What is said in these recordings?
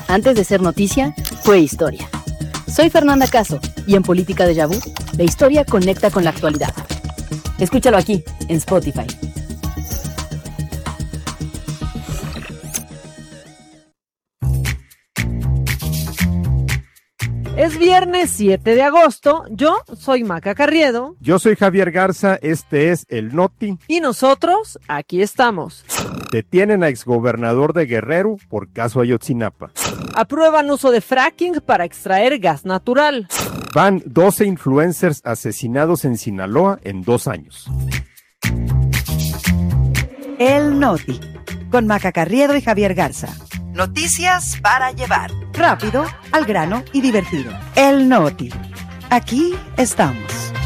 Antes de ser noticia, fue historia. Soy Fernanda Caso y en Política Déjà Vu, la historia conecta con la actualidad. Escúchalo aquí, en Spotify. Es viernes 7 de agosto, yo soy Maca Carriedo. Yo soy Javier Garza, este es el Noti. Y nosotros, aquí estamos. Detienen a exgobernador de Guerrero por caso Ayotzinapa. Aprueban uso de fracking para extraer gas natural. Van 12 influencers asesinados en Sinaloa en 2 años. El Noti, con Maca Carriedo y Javier Garza. Noticias para llevar. Rápido, al grano y divertido. El Noti. Aquí estamos.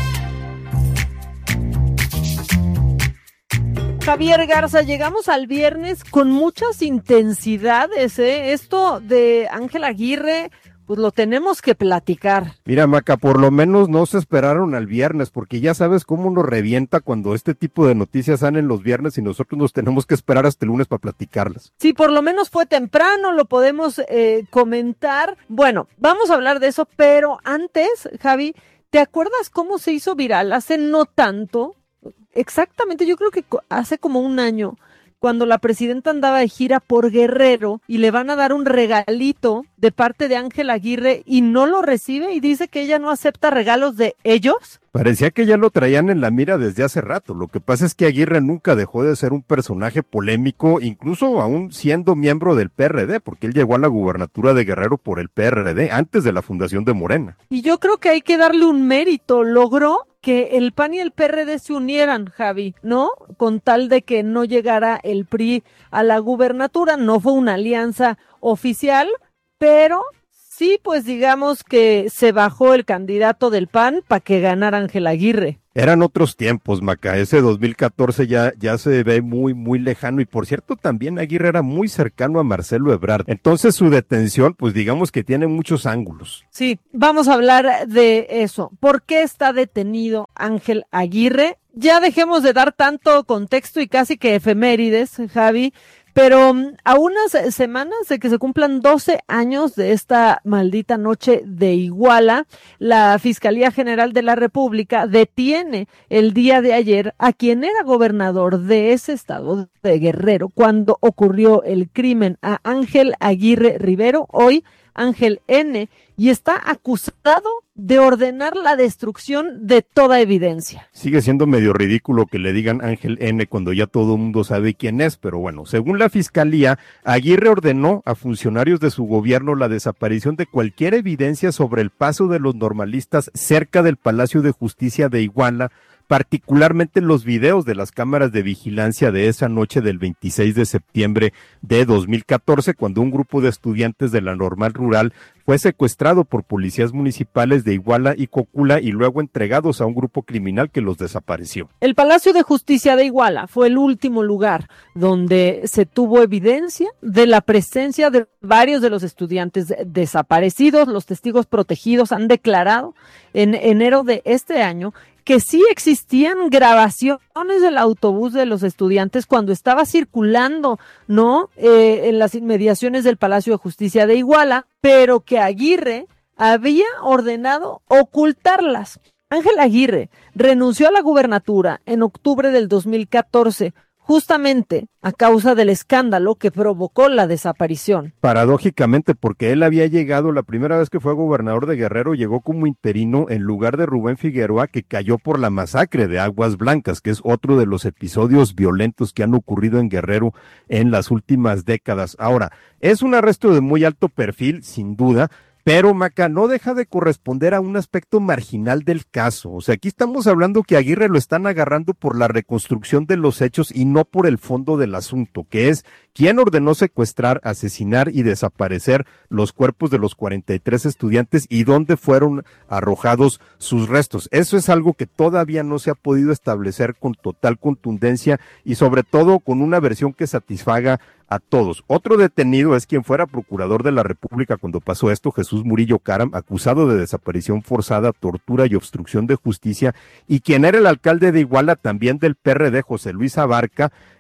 Javier Garza, llegamos al viernes con muchas intensidades, ¿eh? Esto de Ángel Aguirre, pues lo tenemos que platicar. Mira, Maca, por lo menos no se esperaron al viernes, porque ya sabes cómo nos revienta cuando este tipo de noticias salen los viernes y nosotros nos tenemos que esperar hasta el lunes para platicarlas. Sí, por lo menos fue temprano, lo podemos comentar. Bueno, vamos a hablar de eso, pero antes, Javi, ¿te acuerdas cómo se hizo viral hace no tanto? Exactamente, yo creo que hace como un año, cuando la presidenta andaba de gira por Guerrero y le van a dar un regalito de parte de Ángel Aguirre y no lo recibe y dice que ella no acepta regalos de ellos. Parecía que ya lo traían en la mira desde hace rato. Lo que pasa es que Aguirre nunca dejó de ser un personaje polémico, incluso aún siendo miembro del PRD, porque él llegó a la gubernatura de Guerrero por el PRD, antes de la fundación de Morena. Y yo creo que hay que darle un mérito. Logró que el PAN y el PRD se unieran, Javi, ¿no? Con tal de que no llegara el PRI a la gubernatura. No fue una alianza oficial, pero sí, pues digamos que se bajó el candidato del PAN para que ganara Ángel Aguirre. Eran otros tiempos, Maca, ese 2014 ya se ve muy, muy lejano, y por cierto también Aguirre era muy cercano a Marcelo Ebrard, entonces su detención pues digamos que tiene muchos ángulos. Sí, vamos a hablar de eso. ¿Por qué está detenido Ángel Aguirre? Ya dejemos de dar tanto contexto y casi que efemérides, Javi, pero a unas semanas de que se cumplan 12 años de esta maldita noche de Iguala, la Fiscalía General de la República detiene el día de ayer a quien era gobernador de ese estado de Guerrero cuando ocurrió el crimen, a Ángel Aguirre Rivero, hoy Ángel N., y está acusado de ordenar la destrucción de toda evidencia. Sigue siendo medio ridículo que le digan Ángel N. cuando ya todo el mundo sabe quién es, pero bueno, según la Fiscalía, Aguirre ordenó a funcionarios de su gobierno la desaparición de cualquier evidencia sobre el paso de los normalistas cerca del Palacio de Justicia de Iguala, particularmente los videos de las cámaras de vigilancia de esa noche del 26 de septiembre de 2014, cuando un grupo de estudiantes de la Normal Rural fue secuestrado por policías municipales de Iguala y Cocula y luego entregados a un grupo criminal que los desapareció. El Palacio de Justicia de Iguala fue el último lugar donde se tuvo evidencia de la presencia de varios de los estudiantes desaparecidos. Los testigos protegidos han declarado en enero de este año que sí existían grabaciones del autobús de los estudiantes cuando estaba circulando, ¿no? En las inmediaciones del Palacio de Justicia de Iguala, pero que Aguirre había ordenado ocultarlas. Ángel Aguirre renunció a la gubernatura en octubre del 2014, justamente a causa del escándalo que provocó la desaparición. Paradójicamente, porque él había llegado, la primera vez que fue gobernador de Guerrero, llegó como interino en lugar de Rubén Figueroa, que cayó por la masacre de Aguas Blancas, que es otro de los episodios violentos que han ocurrido en Guerrero en las últimas décadas. Ahora, es un arresto de muy alto perfil, sin duda, pero Maca no deja de corresponder a un aspecto marginal del caso. O sea, aquí estamos hablando que Aguirre lo están agarrando por la reconstrucción de los hechos y no por el fondo del asunto, que es quién ordenó secuestrar, asesinar y desaparecer los cuerpos de los 43 estudiantes y dónde fueron arrojados sus restos. Eso es algo que todavía no se ha podido establecer con total contundencia y sobre todo con una versión que satisfaga a todos. Otro detenido es quien fuera procurador de la República cuando pasó esto, Jesús Murillo Caram, acusado de desaparición forzada, tortura y obstrucción de justicia, y quien era el alcalde de Iguala, también del PRD, José Luis Abarca,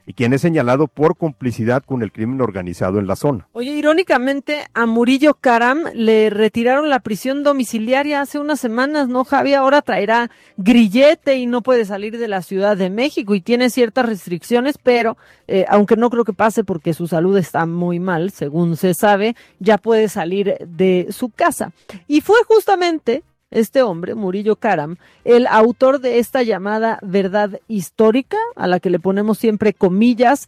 y quien es señalado por complicidad con el crimen organizado en la zona. Oye, irónicamente, a Murillo Karam le retiraron la prisión domiciliaria hace unas semanas, ¿no, Javi? Ahora traerá grillete y no puede salir de la Ciudad de México y tiene ciertas restricciones, pero aunque no creo que pase porque su salud está muy mal, según se sabe, ya puede salir de su casa. Y fue justamente este hombre, Murillo Karam, el autor de esta llamada verdad histórica, a la que le ponemos siempre comillas,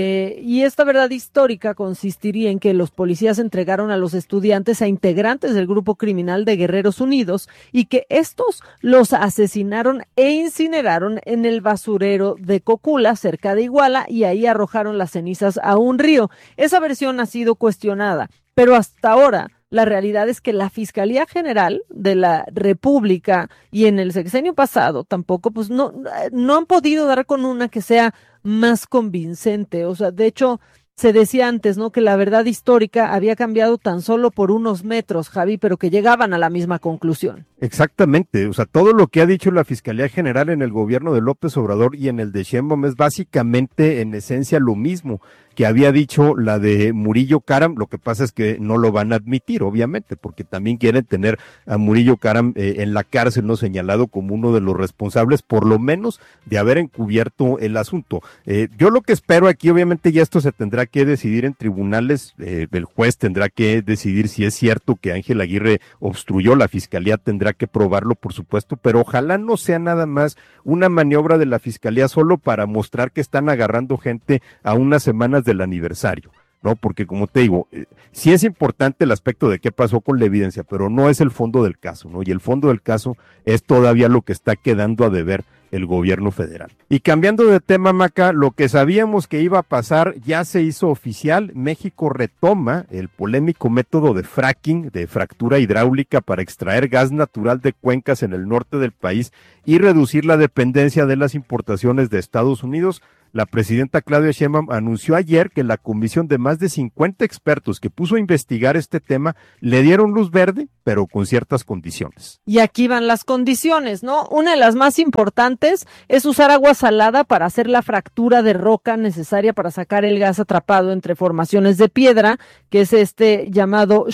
y esta verdad histórica consistiría en que los policías entregaron a los estudiantes a integrantes del grupo criminal de Guerreros Unidos y que estos los asesinaron e incineraron en el basurero de Cocula, cerca de Iguala, y ahí arrojaron las cenizas a un río. Esa versión ha sido cuestionada, pero hasta ahora la realidad es que la Fiscalía General de la República y en el sexenio pasado tampoco, pues no han podido dar con una que sea más convincente. O sea, de hecho, se decía antes, ¿no?, que la verdad histórica había cambiado tan solo por unos metros, Javi, pero que llegaban a la misma conclusión. Exactamente, o sea, todo lo que ha dicho la Fiscalía General en el gobierno de López Obrador y en el de Sheinbaum es básicamente en esencia lo mismo que había dicho la de Murillo Karam. Lo que pasa es que no lo van a admitir, obviamente, porque también quieren tener a Murillo Karam en la cárcel, no señalado como uno de los responsables, por lo menos, de haber encubierto el asunto. Yo lo que espero aquí, obviamente ya esto se tendrá que decidir en tribunales, el juez tendrá que decidir si es cierto que Ángel Aguirre obstruyó, la Fiscalía tendrá que probarlo, por supuesto, pero ojalá no sea nada más una maniobra de la Fiscalía solo para mostrar que están agarrando gente a unas semanas del aniversario, ¿no? Porque como te digo, sí es importante el aspecto de qué pasó con la evidencia, pero no es el fondo del caso, ¿no? Y el fondo del caso es todavía lo que está quedando a deber el gobierno federal. Y cambiando de tema, Maca, lo que sabíamos que iba a pasar ya se hizo oficial. México retoma el polémico método de fracking, de fractura hidráulica, para extraer gas natural de cuencas en el norte del país y reducir la dependencia de las importaciones de Estados Unidos. La presidenta Claudia Sheinbaum anunció ayer que la comisión de más de 50 expertos que puso a investigar este tema le dieron luz verde, pero con ciertas condiciones. Y aquí van las condiciones, ¿no? Una de las más importantes es usar agua salada para hacer la fractura de roca necesaria para sacar el gas atrapado entre formaciones de piedra, que es este llamado